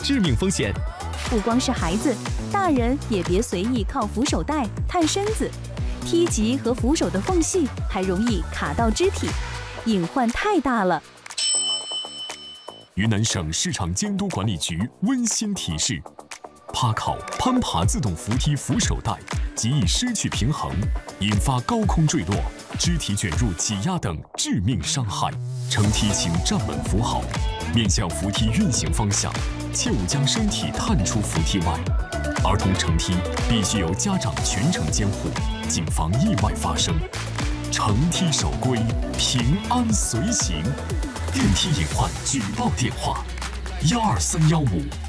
致命风险。 不光是孩子，大人也别随意靠扶手带探身子，梯级和扶手的缝隙还容易卡到肢体，隐患太大了。 云南省市场监督管理局温馨提示：趴靠、攀爬自动扶梯扶手带极易失去平衡，引发高空坠落、肢体卷入挤压等致命伤害。乘梯请站稳扶好，面向扶梯运行方向，切勿将身体探出扶梯外。儿童乘梯必须由家长全程监护，谨防意外发生。乘梯守规，平安随行。电梯隐患举报电话：12315。